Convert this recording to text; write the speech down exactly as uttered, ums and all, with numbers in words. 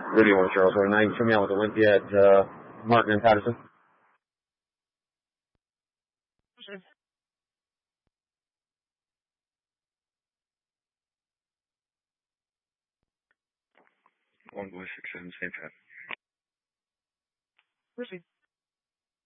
Video one, Charles. Or nine, show me out with Olympia at uh, Martin and Patterson. Sure. One boy six seven, same time. Proceed.